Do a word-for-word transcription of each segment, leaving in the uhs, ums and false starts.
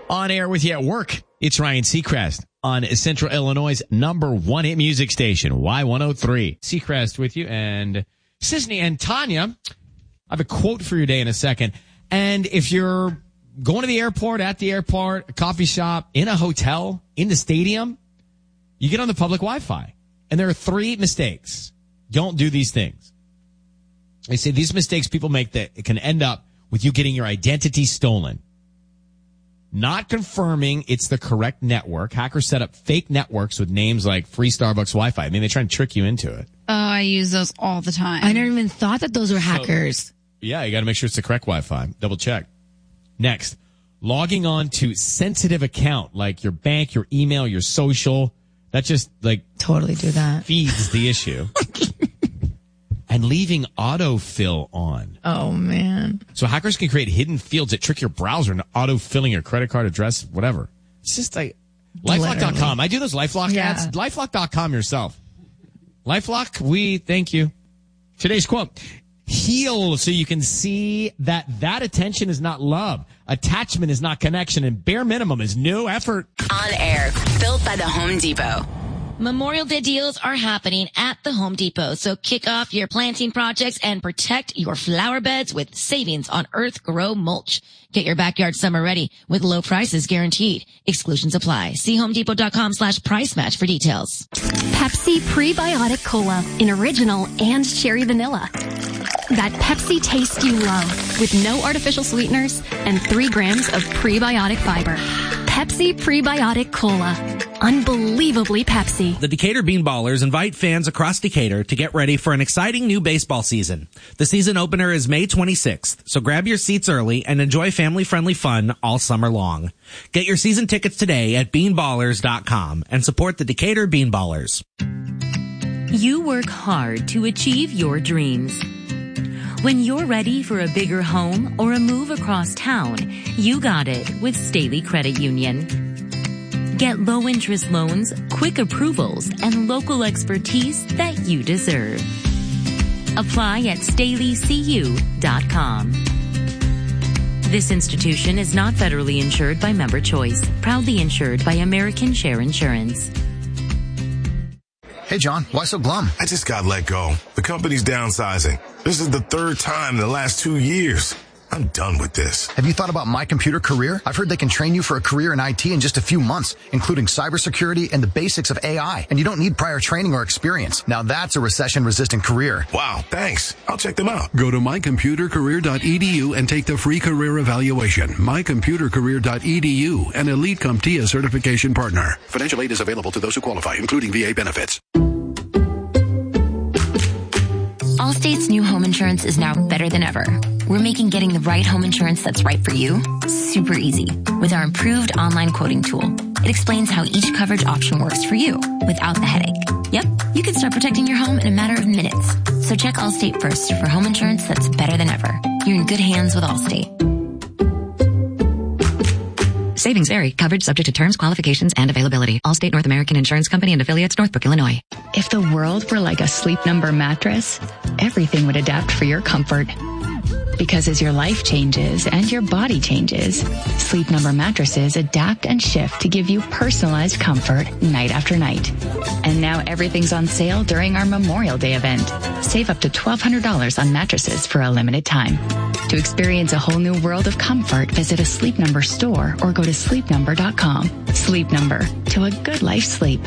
On air with you at work. It's Ryan Seacrest on Central Illinois' number one hit music station, Y one oh three. Seacrest with you, and Sisney and Tanya. I have a quote for your day in a second. And if you're going to the airport, at the airport, a coffee shop, in a hotel, in the stadium, you get on the public Wi-Fi. And there are three mistakes. Don't do these things. They say these mistakes people make that it can end up with you getting your identity stolen. Not confirming it's the correct network. Hackers set up fake networks with names like free Starbucks Wi-Fi. I mean, they try and trick you into it. Oh, I use those all the time. I never even thought that those were hackers. So, yeah, you got to make sure it's the correct Wi-Fi. Double check. Next, logging on to sensitive account like your bank, your email, your social. That just like totally do that. Feeds the issue. And leaving autofill on. Oh, man. So hackers can create hidden fields that trick your browser into auto-filling your credit card address, whatever. It's just like LifeLock dot com. I do those LifeLock Yeah. ads. LifeLock dot com yourself. LifeLock, we thank you. Today's quote. Heal so you can see that that attention is not love. Attachment is not connection. And bare minimum is no effort. On air. Built by the Home Depot. Memorial Day deals are happening at the Home Depot, so kick off your planting projects and protect your flower beds with savings on Earth Grow mulch. Get your backyard summer ready with low prices guaranteed. Exclusions apply. See homedepot.com slash price match for details. Pepsi Prebiotic Cola in original and cherry vanilla. That Pepsi taste you love with no artificial sweeteners and three grams of prebiotic fiber. Pepsi Prebiotic Cola. Unbelievably Pepsi. The Decatur Beanballers invite fans across Decatur to get ready for an exciting new baseball season. The season opener is May twenty-sixth, so grab your seats early and enjoy family-friendly fun all summer long. Get your season tickets today at beanballers dot com and support the Decatur Beanballers. You work hard to achieve your dreams. When you're ready for a bigger home or a move across town, you got it with Staley Credit Union. Get low-interest loans, quick approvals, and local expertise that you deserve. Apply at staley c u dot com. This institution is not federally insured by Member Choice, proudly insured by American Share Insurance. Hey, John, why so glum? I just got let go. The company's downsizing. This is the third time in the last two years. I'm done with this. Have you thought about My Computer Career? I've heard they can train you for a career in I T in just a few months, including cybersecurity and the basics of A I. And you don't need prior training or experience. Now that's a recession-resistant career. Wow, thanks. I'll check them out. Go to my computer career dot e d u and take the free career evaluation. my computer career dot e d u, an Elite CompTIA certification partner. Financial aid is available to those who qualify, including V A benefits. Allstate's new home insurance is now better than ever. We're making getting the right home insurance that's right for you super easy with our improved online quoting tool. It explains how each coverage option works for you without the headache. Yep, you can start protecting your home in a matter of minutes. So check Allstate first for home insurance that's better than ever. You're in good hands with Allstate. Savings vary. Coverage subject to terms, qualifications, and availability. Allstate North American Insurance Company and affiliates, Northbrook, Illinois. If the world were like a Sleep Number mattress, everything would adapt for your comfort. Because as your life changes and your body changes, Sleep Number mattresses adapt and shift to give you personalized comfort night after night. And now everything's on sale during our Memorial Day event. Save up to twelve hundred dollars on mattresses for a limited time. To experience a whole new world of comfort, visit a Sleep Number store or go to sleep number dot com. Sleep Number, to a good life sleep.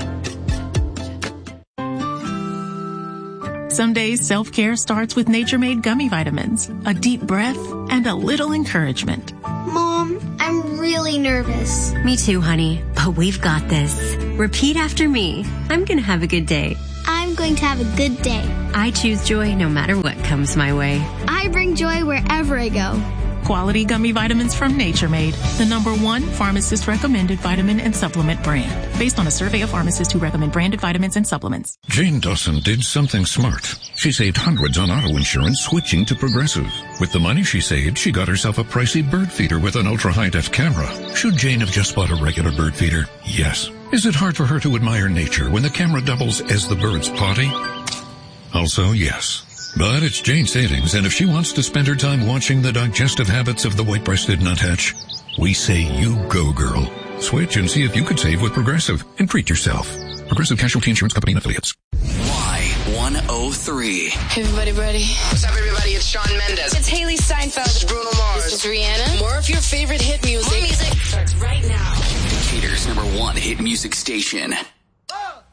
Some days self-care starts with Nature-Made gummy vitamins, a deep breath, and a little encouragement. Mom, I'm really nervous. Me too, honey, but we've got this. Repeat after me. I'm going to have a good day. I'm going to have a good day. I choose joy no matter what comes my way. I bring joy wherever I go. Quality gummy vitamins from Nature-Made, the number one pharmacist-recommended vitamin and supplement brand, based on a survey of pharmacists who recommend branded vitamins and supplements. Jane Dawson did something smart. She saved hundreds on auto insurance switching to Progressive. With the money she saved, she got herself a pricey bird feeder with an ultra-high-def camera. Should Jane have just bought a regular bird feeder? Yes. Is it hard for her to admire nature when the camera doubles as the bird's potty? Also, yes. But it's Jane savings, and if she wants to spend her time watching the digestive habits of the white-breasted nuthatch, We say you go, girl. Switch and see if you could save with Progressive and treat yourself. Progressive Casualty Insurance Company and Affiliates. Y one oh three. Hey, everybody ready? What's up, everybody? It's Shawn Mendes. It's Haley Steinfeld. This is Bruno Mars. This is Rihanna. More of your favorite hit music. More music starts right now. Decatur's number one hit music station.